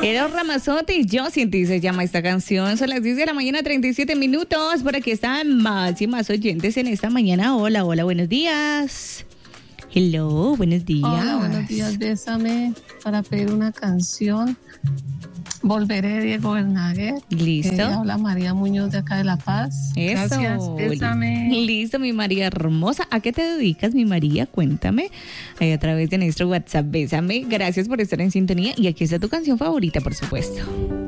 Eros Ramazotti y Yo Sin Ti se llama esta canción. Son las 10 de la mañana, 37 minutos. Por aquí están más y más oyentes en esta mañana. Hola, hola, buenos días. Hello, buenos días. Hola, buenos días. Bésame para pedir una canción. Volveré, Diego Bernaguer. Listo. Habla María Muñoz de acá de La Paz. Eso. Gracias, bésame. Listo, mi María hermosa. ¿A qué te dedicas, mi María? Cuéntame. A través de nuestro WhatsApp, bésame. Gracias por estar en sintonía. Y aquí está tu canción favorita, por supuesto.